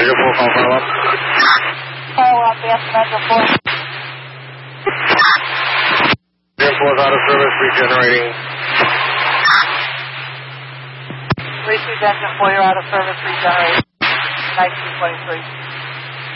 Engine 4, call follow up. Follow up, yes, Engine 4. Engine 4 is out of service, regenerating. Repeat Engine 4, you're out of service, regenerating. 1923.